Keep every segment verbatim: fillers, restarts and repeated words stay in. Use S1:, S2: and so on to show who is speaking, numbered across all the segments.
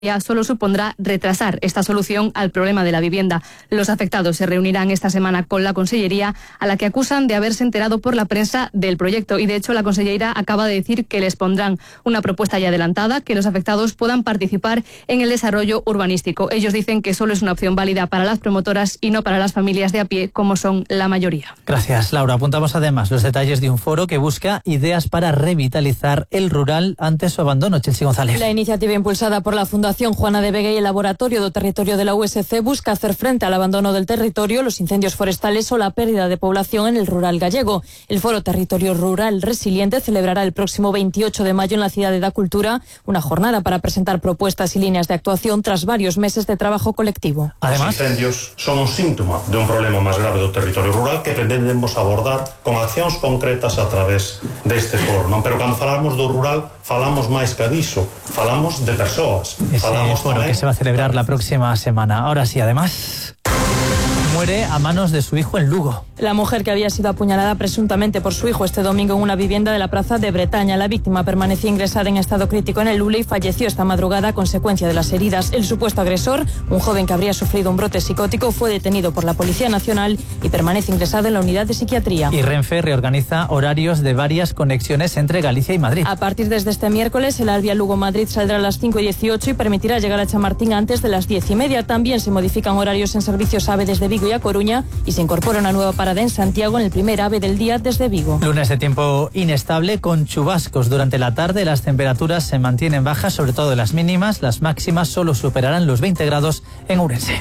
S1: solo supondrá retrasar esta solución al problema de la vivienda. Los afectados se reunirán esta semana con la Consellería, a la que acusan de haberse enterado por la prensa del proyecto. Y de hecho la Conselleira acaba de decir que les pondrán una propuesta ya adelantada, que los afectados puedan participar en el desarrollo urbanístico. Ellos dicen que solo es una opción válida para las promotoras y no para las familias de a pie, como son la mayoría.
S2: Gracias, Laura. Apuntamos además los detalles de un foro que busca ideas para revitalizar el rural ante su abandono. Chelsea González.
S3: La iniciativa impulsada por la Fundación Juana de Vega y el Laboratorio do Territorio de la U S C busca hacer frente al abandono del territorio, los incendios forestales o la pérdida de población en el rural gallego. El Foro Territorio Rural Resiliente celebrará el próximo veintiocho de mayo en la Cidade da Cultura una jornada para presentar propuestas y líneas de actuación tras varios meses de trabajo colectivo.
S4: Además, os incendios son un síntoma de un problema máis grave do territorio rural que pretendemos abordar con accións concretas a través deste foro, non? Pero cando falamos do rural, falamos máis que diso, falamos de persoas.
S2: Ese foro que se va a celebrar la próxima semana. Ahora sí, además, muere a manos de su hijo en Lugo.
S3: La mujer que había sido apuñalada presuntamente por su hijo este domingo en una vivienda de la plaza de Bretaña. La víctima permanecía ingresada en estado crítico en el Lule y falleció esta madrugada a consecuencia de las heridas. El supuesto agresor, un joven que habría sufrido un brote psicótico, fue detenido por la Policía Nacional y permanece ingresado en la unidad de psiquiatría.
S2: Y Renfe reorganiza horarios de varias conexiones entre Galicia y Madrid.
S3: A partir desde este miércoles, el Alvia Lugo-Madrid saldrá a las cinco y dieciocho y permitirá llegar a Chamartín antes de las diez y media. También se modifican horarios en servicios AVE desde Vigo y a Coruña y se incorpora una nueva parada en Santiago en el primer AVE del día desde Vigo.
S2: Lunes de tiempo inestable con chubascos durante la tarde. Las temperaturas se mantienen bajas, sobre todo las mínimas. Las máximas solo superarán los veinte grados en Ourense.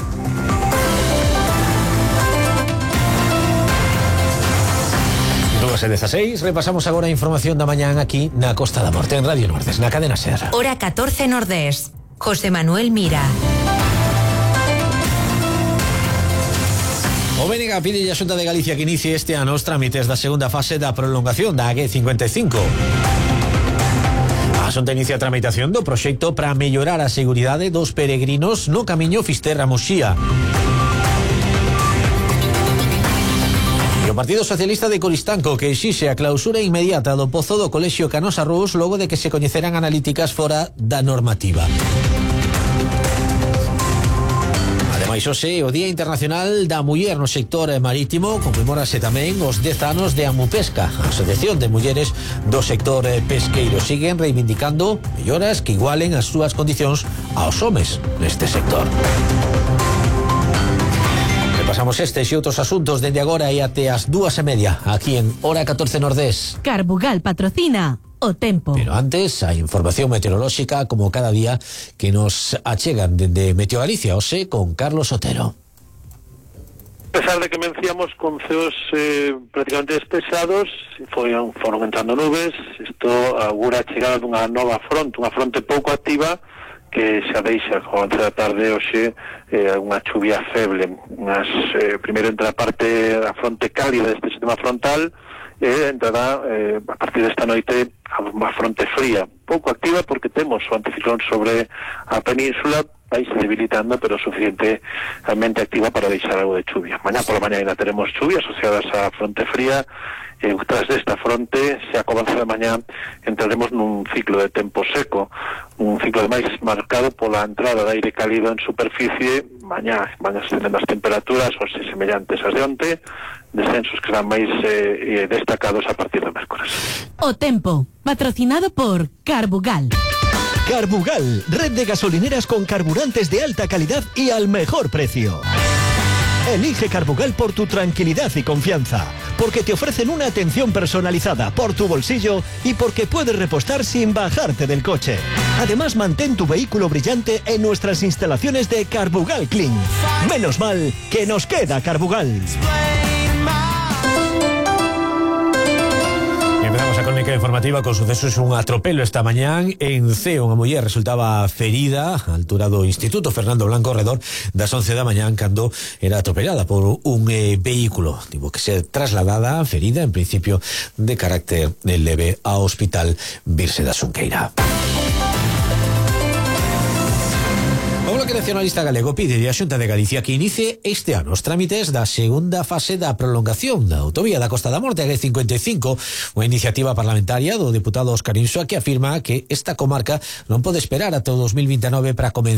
S5: dúas e dezaseis, repasamos agora a información da mañán aquí na Costa da Morte en Radio Nordés, na cadena SER.
S6: Hora catorce Nordés. José Manuel Mira.
S5: O B N G pide a Xunta de Galicia que inicie este ano os trámites da segunda fase da prolongación da A G cincuenta e cinco. A Xunta inicia a tramitación do proxecto para mellorar a seguridade dos peregrinos no camiño Fisterra-Muxía. E o Partido Socialista de Coristanco que exixe a clausura inmediata do pozo do Colexio Canosa Rus logo de que se coñeceran analíticas fora da normativa. Ademais, hoxe, o Día Internacional da Muller no sector marítimo, conmemórase tamén os dez anos de Amupesca. A Asociación de Mulleres do sector pesqueiro siguen reivindicando melloras que igualen as súas condicións aos homes neste sector. Repasamos estes e outros asuntos dende agora e até as dúas e media, aquí en Hora catorce Nordés.
S7: Carbugal patrocina o tempo.
S5: Pero antes, a información meteorolóxica, como cada día, que nos achegan dende Meteo Galicia, hoxe, con Carlos Otero.
S8: A pesar de que menciamos con ceos eh, prácticamente despesados, foron, foron entrando nubes, isto augura a chegada dunha nova fronte, unha fronte pouco activa, que xa deixa ao avance da tarde hoxe eh, unha chuvia feble. Unas, eh, primeiro entre a parte da fronte cálida deste sistema frontal, e entrará eh, a partir desta noite a unha fronte fría, pouco activa porque temos o anticiclón sobre a península, vai se debilitando, pero suficientemente activa para deixar algo de chuvia. Mañá por la mañana ainda teremos chuvia asociadas á fronte fría, e tras desta fronte, xa co avance da mañá, entraremos nun ciclo de tempo seco, un ciclo de máis marcado pola entrada de aire cálido en superficie. Mañá van ascendendo as temperaturas, ou se semellantes as de onte, descensos que serán máis eh, destacados a partir de mércores.
S7: O tempo, patrocinado por Carbugal.
S9: Carbugal, red de gasolineras con carburantes de alta calidad y al mejor precio. Elige Carbugal por tu tranquilidad y confianza, porque te ofrecen una atención personalizada por tu bolsillo y porque puedes repostar sin bajarte del coche. Además, mantén tu vehículo brillante en nuestras instalaciones de Carbugal Clean. Menos mal que nos queda Carbugal.
S5: Empezamos a crónica informativa con sucesos. Un atropelo esta mañán en Ceo. Unha muller resultaba ferida a altura do Instituto Fernando Blanco alrededor das once da mañán cando era atropelada por un eh, vehículo. Tivo que ser trasladada ferida, en principio de carácter leve, ao Hospital Virxe da Xunqueira. Bloque Nacionalista Galego pide a Xunta de Galicia que inicie este ano os trámites da segunda fase da prolongación da autovía da Costa da Morte a G cincuenta e cinco, unha iniciativa parlamentaria do deputado Óscar Insua que afirma que esta comarca non pode esperar ata o dos mil vinte e nove para comenzar